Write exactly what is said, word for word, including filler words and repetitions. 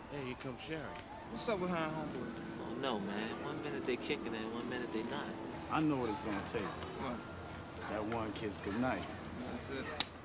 Hey, here comes Sherry. What's up with her and homeboy? Oh, no, man. One minute they kicking it, one minute they not. I know what it's gonna take. What? That one kiss goodnight. That's it.